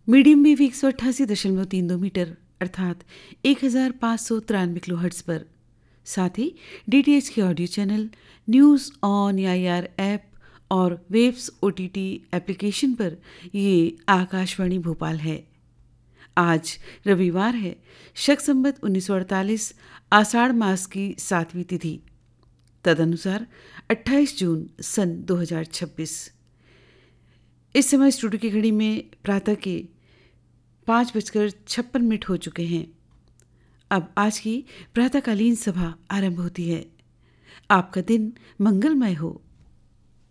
Medium wave 188.32 metre अर्थात 1593 kilohertz पर। साथ ही डीटीएच के audio channel, news on AIR app और वेव्स OTT एप्लीकेशन पर ये आकाशवाणी भोपाल है। आज रविवार है, शक संवत 1948 आषाढ़ मास की 7वीं तिथि, तदनुसार 28 जून सन 2026। इस समय स्टूडियो की घड़ी में प्रातः के 5:56 हो चुके हैं। अब आज की प्रातःकालीन सभा आरंभ होती है। आपका दिन मंगलमय हो।